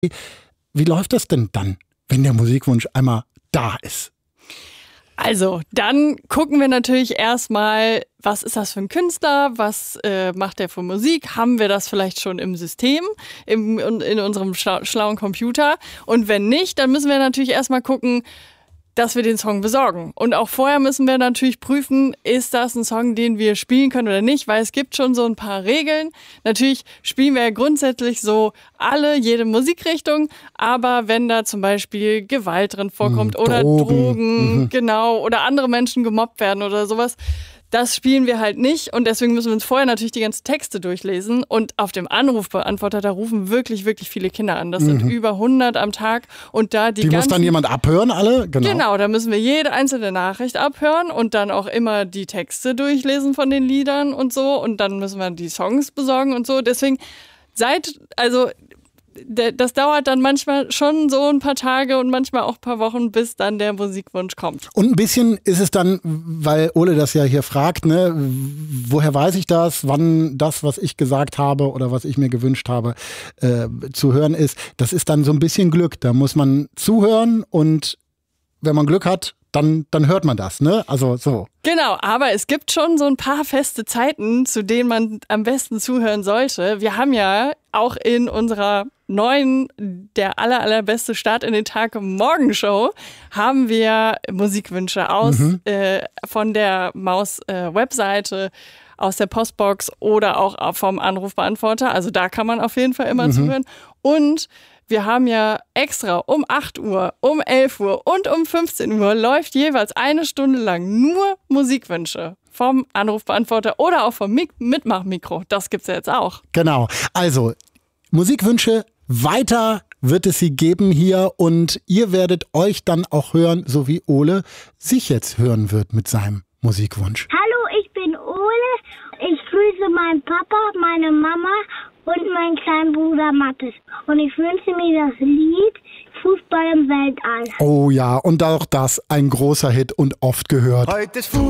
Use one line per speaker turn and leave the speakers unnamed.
Wie läuft das denn dann, wenn der Musikwunsch einmal da ist?
Also, dann gucken wir natürlich erstmal, was ist das für ein Künstler, was macht der für Musik, haben wir das vielleicht schon im System, in unserem schlauen Computer, und wenn nicht, dann müssen wir natürlich erstmal gucken, dass wir den Song besorgen. Und auch vorher müssen wir natürlich prüfen, ist das ein Song, den wir spielen können oder nicht, weil es gibt schon so ein paar Regeln. Natürlich spielen wir ja grundsätzlich so jede Musikrichtung, aber wenn da zum Beispiel Gewalt drin vorkommt oder Drogen, genau, oder andere Menschen gemobbt werden oder sowas, das spielen wir halt nicht, und deswegen müssen wir uns vorher natürlich die ganzen Texte durchlesen. Und auf dem Anrufbeantworter, da rufen wirklich, wirklich viele Kinder an. Das sind über 100 am Tag. Und da die
muss dann jemand abhören, alle?
Genau, da müssen wir jede einzelne Nachricht abhören und dann auch immer die Texte durchlesen von den Liedern und so. Und dann müssen wir die Songs besorgen und so. Deswegen das dauert dann manchmal schon so ein paar Tage und manchmal auch ein paar Wochen, bis dann der Musikwunsch kommt.
Und ein bisschen ist es dann, weil Ole das ja hier fragt, ne, woher weiß ich das, wann das, was ich gesagt habe oder was ich mir gewünscht habe, zu hören ist, das ist dann so ein bisschen Glück. Da muss man zuhören, und wenn man Glück hat, dann hört man das, ne? Also so.
Genau, aber es gibt schon so ein paar feste Zeiten, zu denen man am besten zuhören sollte. Wir haben ja auch in unserer neuen, der allerbeste Start in den Tag Morgenshow, haben wir Musikwünsche von der Maus-Webseite, aus der Postbox oder auch vom Anrufbeantworter. Also da kann man auf jeden Fall immer zuhören. Und wir haben ja extra um 8 Uhr, um 11 Uhr und um 15 Uhr läuft jeweils eine Stunde lang nur Musikwünsche vom Anrufbeantworter oder auch vom Mitmachmikro. Das gibt's ja jetzt auch.
Genau. Also Musikwünsche, weiter wird es sie geben hier, und ihr werdet euch dann auch hören, so wie Ole sich jetzt hören wird mit seinem Musikwunsch.
Hallo, ich bin Ole. Ich grüße meinen Papa, meine Mama und meinen kleinen Bruder Mathis. Und ich wünsche mir das Lied Fußball im Weltall.
Oh ja, und auch das ein großer Hit und oft gehört.
Heute ist